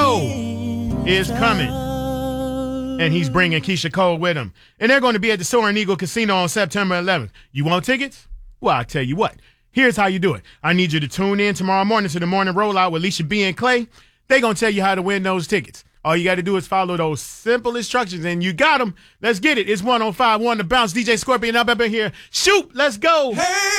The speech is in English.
Show is coming. And he's bringing Keisha Cole with him. And they're going to be at the Soaring Eagle Casino on September 11th. You want tickets? Well, I'll tell you what. Here's how you do it. I need you to tune in tomorrow morning to the morning rollout with Alicia B and Clay. They're going to tell you how to win those tickets. All you got to do is follow those simple instructions, and you got them. Let's get it. It's 105.1 The Bounce. DJ Scorpion up in here. Shoot, let's go. Hey.